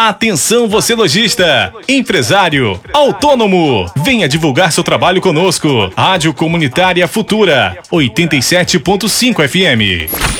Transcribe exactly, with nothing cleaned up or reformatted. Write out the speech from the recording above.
Atenção você lojista, empresário, autônomo, venha divulgar seu trabalho conosco. Rádio Comunitária Futura, oitenta e sete ponto cinco F M.